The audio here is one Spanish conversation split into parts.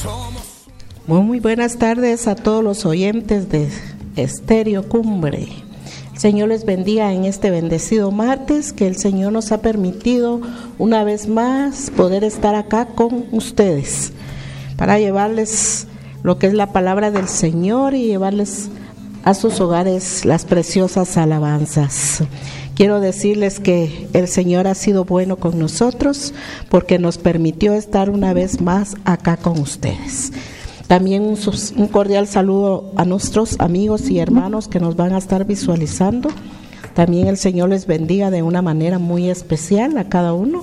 Muy buenas tardes a todos los oyentes de Estéreo Cumbre. El Señor les bendiga en este bendecido martes, que el Señor nos ha permitido una vez más poder estar acá con ustedes para llevarles lo que es la palabra del Señor y llevarles a sus hogares las preciosas alabanzas. Quiero decirles que el Señor ha sido bueno con nosotros porque nos permitió estar una vez más acá con ustedes. También un cordial saludo a nuestros amigos y hermanos que nos van a estar visualizando. También el Señor les bendiga de una manera muy especial a cada uno.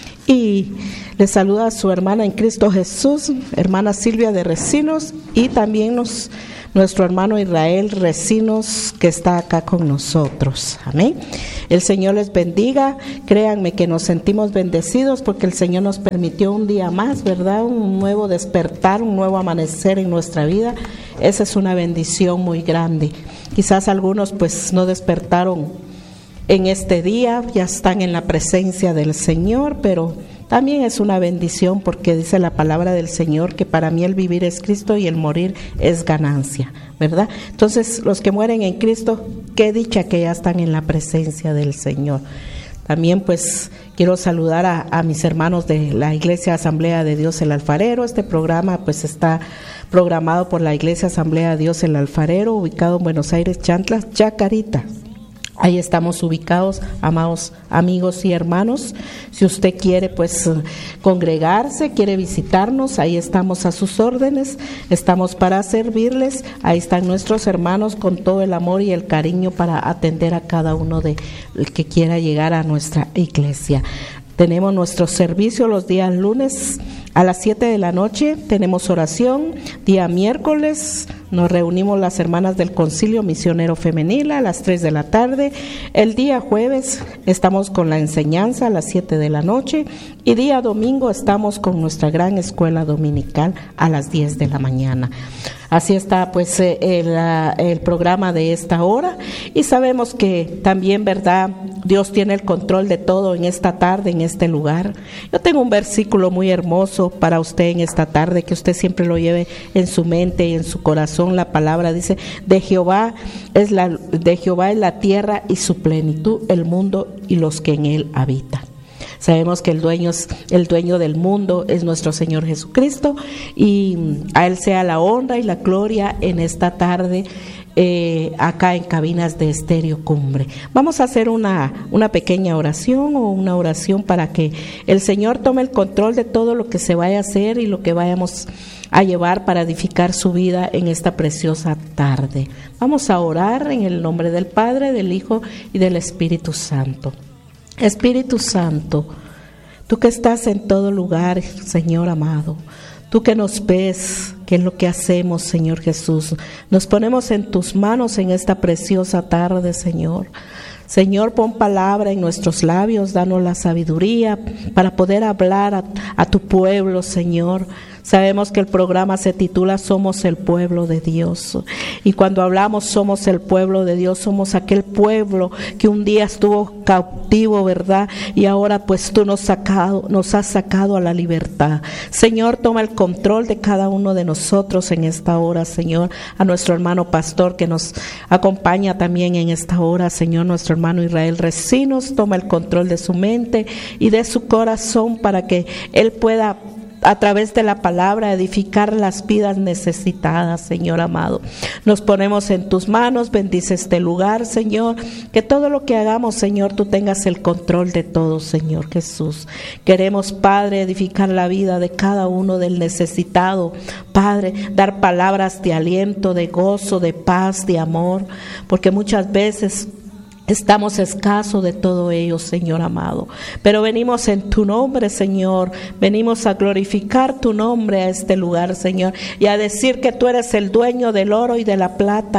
Y les saluda a su hermana en Cristo Jesús, hermana Silvia de Recinos, y también nuestro hermano Israel Recinos, que está acá con nosotros. Amén. El Señor les bendiga. Créanme que nos sentimos bendecidos porque el Señor nos permitió un día más, ¿verdad? Un nuevo despertar, un nuevo amanecer en nuestra vida. Esa es una bendición muy grande. Quizás algunos pues no despertaron en este día, ya están en la presencia del Señor, pero también es una bendición porque dice la palabra del Señor que para mí el vivir es Cristo y el morir es ganancia, ¿verdad? Entonces los que mueren en Cristo, qué dicha que ya están en la presencia del Señor. También pues quiero saludar a mis hermanos de la Iglesia Asamblea de Dios el Alfarero. Este programa pues está programado por la Iglesia Asamblea de Dios el Alfarero, ubicado en Buenos Aires, Chantlas, Chacarita. Ahí estamos ubicados, amados amigos y hermanos. Si usted quiere pues congregarse, quiere visitarnos, ahí estamos a sus órdenes, estamos para servirles. Ahí están nuestros hermanos con todo el amor y el cariño para atender a cada uno de el que quiera llegar a nuestra iglesia. Tenemos nuestro servicio los días lunes a las 7 de la noche, tenemos oración. Día miércoles nos reunimos las hermanas del Concilio Misionero Femenil a las 3 de la tarde. El día jueves estamos con la enseñanza a las 7 de la noche. Y día domingo estamos con nuestra gran escuela dominical a las 10 de la mañana. Así está pues el programa de esta hora, y sabemos que también, ¿verdad?, Dios tiene el control de todo en esta tarde, en este lugar. Yo tengo un versículo muy hermoso para usted en esta tarde, que usted siempre lo lleve en su mente y en su corazón. La palabra dice: de Jehová es la tierra y su plenitud, el mundo y los que en él habitan. Sabemos que el dueño del mundo es nuestro Señor Jesucristo, y a Él sea la honra y la gloria en esta tarde acá en Cabinas de Estéreo Cumbre. Vamos a hacer una pequeña oración, o una oración para que el Señor tome el control de todo lo que se vaya a hacer y lo que vayamos a llevar para edificar su vida en esta preciosa tarde. Vamos a orar en el nombre del Padre, del Hijo y del Espíritu Santo. Espíritu Santo, tú que estás en todo lugar, Señor amado, tú que nos ves, qué es lo que hacemos, Señor Jesús, nos ponemos en tus manos en esta preciosa tarde, Señor. Señor, pon palabra en nuestros labios, danos la sabiduría para poder hablar a tu pueblo, Señor. Sabemos que el programa se titula Somos el pueblo de Dios, y cuando hablamos somos el pueblo de Dios, somos aquel pueblo que un día estuvo cautivo, ¿verdad? Y ahora pues tú nos has sacado a la libertad. Señor, toma el control de cada uno de nosotros en esta hora, Señor. A nuestro hermano pastor que nos acompaña también en esta hora, Señor, nuestro hermano Israel Recinos, toma el control de su mente y de su corazón para que él pueda, a través de la palabra, edificar las vidas necesitadas, Señor amado. Nos ponemos en tus manos, bendice este lugar, Señor, que todo lo que hagamos, Señor, tú tengas el control de todo, Señor Jesús. Queremos, Padre, edificar la vida de cada uno del necesitado, Padre, dar palabras de aliento, de gozo, de paz, de amor, porque muchas veces estamos escasos de todo ello, Señor amado, pero venimos en tu nombre, Señor, venimos a glorificar tu nombre a este lugar, Señor, y a decir que tú eres el dueño del oro y de la plata,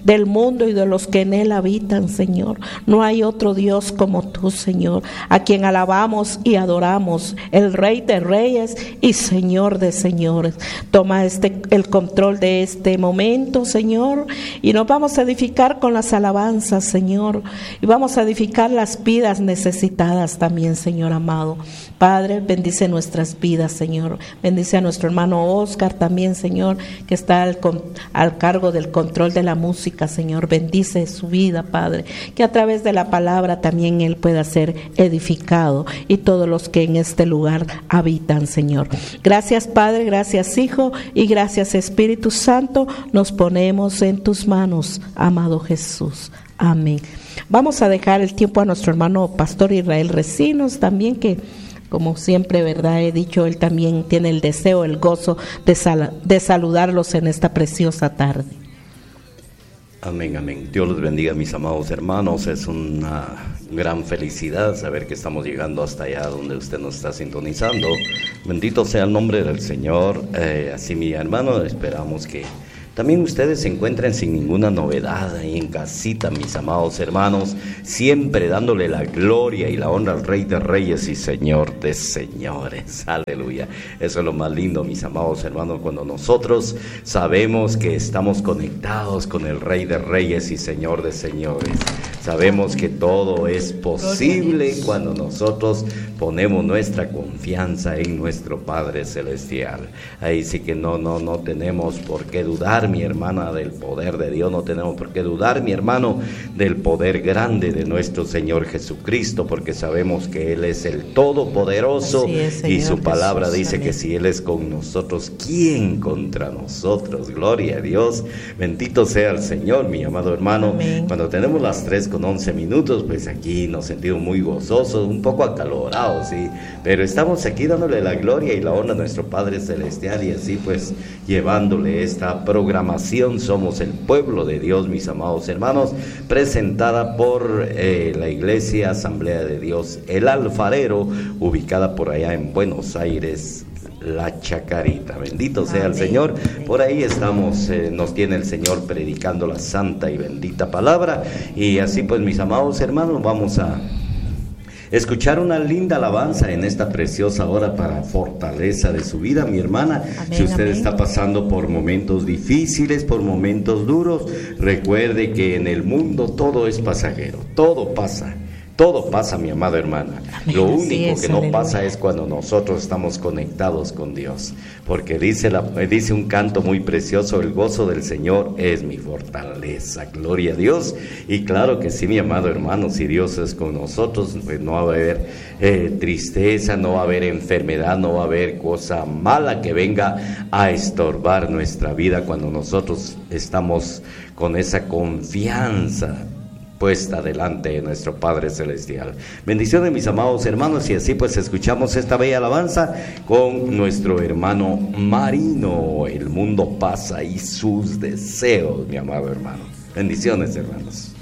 del mundo y de los que en él habitan, Señor. No hay otro Dios como tú, Señor, a quien alabamos y adoramos, el Rey de Reyes y Señor de Señores. Toma el control de este momento, Señor, y nos vamos a edificar con las alabanzas, Señor, y vamos a edificar las vidas necesitadas también, Señor amado. Padre, bendice nuestras vidas, Señor. Bendice a nuestro hermano Oscar también, Señor, que está al cargo del control de la música, Señor. Bendice su vida, Padre, que a través de la palabra también él pueda ser edificado y todos los que en este lugar habitan, Señor. Gracias, Padre, gracias, Hijo, y gracias, Espíritu Santo. Nos ponemos en tus manos, amado Jesús. Amén. Vamos a dejar el tiempo a nuestro hermano Pastor Israel Recinos también, que como siempre, verdad, he dicho, él también tiene el deseo, el gozo de saludarlos en esta preciosa tarde. Amén, amén. Dios los bendiga, mis amados hermanos. Es una gran felicidad saber que estamos llegando hasta allá donde usted nos está sintonizando. Bendito sea el nombre del Señor. Así, mi hermano, esperamos que también ustedes se encuentren sin ninguna novedad ahí en casita, mis amados hermanos, siempre dándole la gloria y la honra al Rey de Reyes y Señor de Señores. Aleluya. Eso es lo más lindo, mis amados hermanos, cuando nosotros sabemos que estamos conectados con el Rey de Reyes y Señor de Señores. Sabemos que todo es posible cuando nosotros ponemos nuestra confianza en nuestro Padre Celestial. Ahí sí que no tenemos por qué dudar, mi hermana, del poder de Dios. No tenemos por qué dudar, mi hermano, del poder grande de nuestro Señor Jesucristo, porque sabemos que Él es el Todopoderoso y su palabra Jesús, dice amén, que si Él es con nosotros, ¿quién contra nosotros? Gloria a Dios. Bendito sea el Señor, mi amado hermano. Amén. Cuando tenemos las 3:11, pues aquí nos sentimos muy gozosos, un poco acalorados, sí, pero estamos aquí dándole la gloria y la honra a nuestro Padre Celestial, y así pues llevándole esta programación. Somos el pueblo de Dios, mis amados hermanos, presentada por la Iglesia Asamblea de Dios El Alfarero, ubicada por allá en Buenos Aires, La Chacarita. Bendito sea el Señor. Por ahí estamos, nos tiene el Señor predicando la santa y bendita palabra, y así pues, mis amados hermanos, vamos a escuchar una linda alabanza en esta preciosa hora para fortaleza de su vida, mi hermana. Amén, si usted está pasando por momentos difíciles, por momentos duros, recuerde que en el mundo todo es pasajero, todo pasa, mi amada hermana. Amén. Lo único que no pasa es cuando nosotros estamos conectados con Dios, porque dice un canto muy precioso: el gozo del Señor es mi fortaleza. Gloria a Dios. Y claro que sí, mi amado hermano, si Dios es con nosotros, pues no va a haber tristeza, no va a haber enfermedad, no va a haber cosa mala que venga a estorbar nuestra vida cuando nosotros estamos con esa confianza puesta delante de nuestro Padre Celestial. Bendiciones, mis amados hermanos, y así pues escuchamos esta bella alabanza con nuestro hermano Marino. El mundo pasa y sus deseos, mi amado hermano. Bendiciones, hermanos.